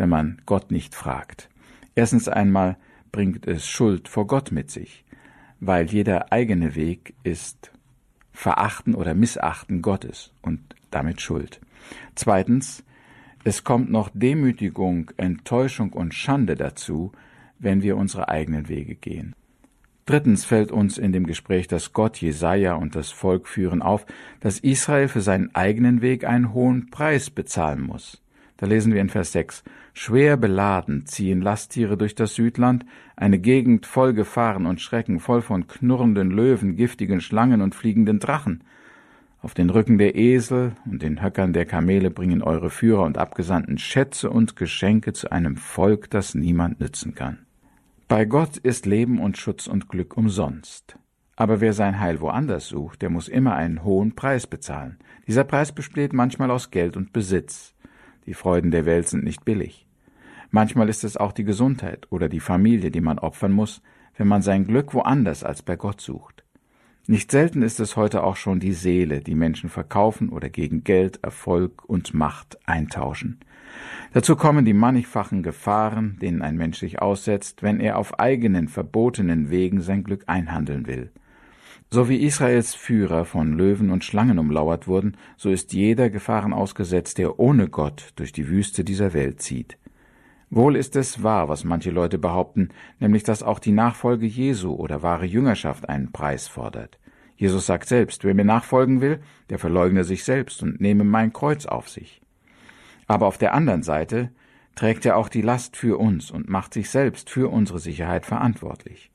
wenn man Gott nicht fragt. Erstens einmal bringt es Schuld vor Gott mit sich, weil jeder eigene Weg ist Verachten oder Missachten Gottes und damit Schuld. Zweitens, es kommt noch Demütigung, Enttäuschung und Schande dazu, wenn wir unsere eigenen Wege gehen. Drittens fällt uns in dem Gespräch, das Gott, Jesaja und das Volk führen, auf, dass Israel für seinen eigenen Weg einen hohen Preis bezahlen muss. Da lesen wir in Vers 6, »Schwer beladen ziehen Lasttiere durch das Südland, eine Gegend voll Gefahren und Schrecken, voll von knurrenden Löwen, giftigen Schlangen und fliegenden Drachen. Auf den Rücken der Esel und den Höckern der Kamele bringen eure Führer und Abgesandten Schätze und Geschenke zu einem Volk, das niemand nützen kann.« Bei Gott ist Leben und Schutz und Glück umsonst. Aber wer sein Heil woanders sucht, der muss immer einen hohen Preis bezahlen. Dieser Preis besteht manchmal aus Geld und Besitz. Die Freuden der Welt sind nicht billig. Manchmal ist es auch die Gesundheit oder die Familie, die man opfern muss, wenn man sein Glück woanders als bei Gott sucht. Nicht selten ist es heute auch schon die Seele, die Menschen verkaufen oder gegen Geld, Erfolg und Macht eintauschen. Dazu kommen die mannigfachen Gefahren, denen ein Mensch sich aussetzt, wenn er auf eigenen, verbotenen Wegen sein Glück einhandeln will. So wie Israels Führer von Löwen und Schlangen umlauert wurden, so ist jeder Gefahren ausgesetzt, der ohne Gott durch die Wüste dieser Welt zieht. Wohl ist es wahr, was manche Leute behaupten, nämlich dass auch die Nachfolge Jesu oder wahre Jüngerschaft einen Preis fordert. Jesus sagt selbst, wer mir nachfolgen will, der verleugne sich selbst und nehme mein Kreuz auf sich. Aber auf der anderen Seite trägt er auch die Last für uns und macht sich selbst für unsere Sicherheit verantwortlich.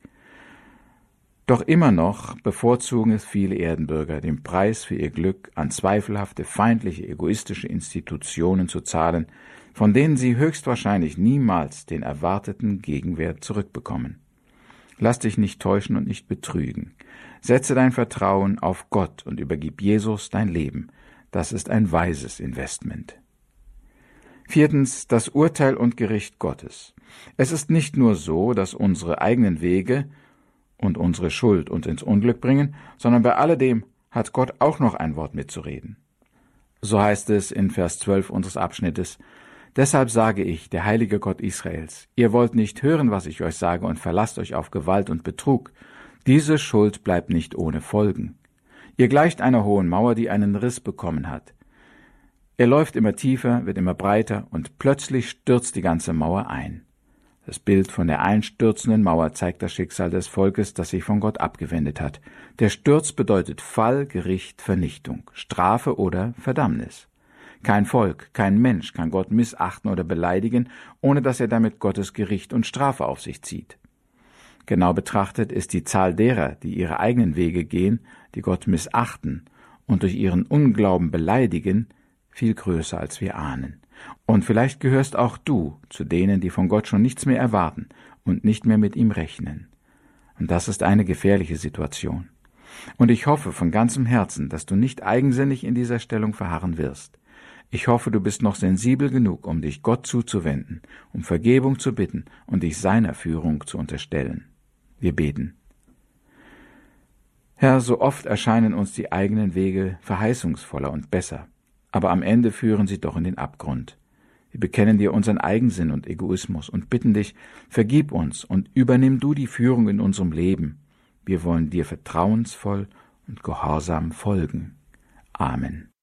Doch immer noch bevorzugen es viele Erdenbürger, den Preis für ihr Glück an zweifelhafte, feindliche, egoistische Institutionen zu zahlen, von denen sie höchstwahrscheinlich niemals den erwarteten Gegenwert zurückbekommen. Lass dich nicht täuschen und nicht betrügen. Setze dein Vertrauen auf Gott und übergib Jesus dein Leben. Das ist ein weises Investment. Viertens, das Urteil und Gericht Gottes. Es ist nicht nur so, dass unsere eigenen Wege und unsere Schuld uns ins Unglück bringen, sondern bei alledem hat Gott auch noch ein Wort mitzureden. So heißt es in Vers 12 unseres Abschnittes, »Deshalb sage ich, der heilige Gott Israels, ihr wollt nicht hören, was ich euch sage, und verlasst euch auf Gewalt und Betrug. Diese Schuld bleibt nicht ohne Folgen. Ihr gleicht einer hohen Mauer, die einen Riss bekommen hat. Er läuft immer tiefer, wird immer breiter, und plötzlich stürzt die ganze Mauer ein.« Das Bild von der einstürzenden Mauer zeigt das Schicksal des Volkes, das sich von Gott abgewendet hat. Der Sturz bedeutet Fall, Gericht, Vernichtung, Strafe oder Verdammnis. Kein Volk, kein Mensch kann Gott missachten oder beleidigen, ohne dass er damit Gottes Gericht und Strafe auf sich zieht. Genau betrachtet ist die Zahl derer, die ihre eigenen Wege gehen, die Gott missachten und durch ihren Unglauben beleidigen, viel größer, als wir ahnen. Und vielleicht gehörst auch du zu denen, die von Gott schon nichts mehr erwarten und nicht mehr mit ihm rechnen. Und das ist eine gefährliche Situation. Und ich hoffe von ganzem Herzen, dass du nicht eigensinnig in dieser Stellung verharren wirst. Ich hoffe, du bist noch sensibel genug, um dich Gott zuzuwenden, um Vergebung zu bitten und dich seiner Führung zu unterstellen. Wir beten. Herr, so oft erscheinen uns die eigenen Wege verheißungsvoller und besser, aber am Ende führen sie doch in den Abgrund. Wir bekennen dir unseren Eigensinn und Egoismus und bitten dich, vergib uns und übernimm du die Führung in unserem Leben. Wir wollen dir vertrauensvoll und gehorsam folgen. Amen.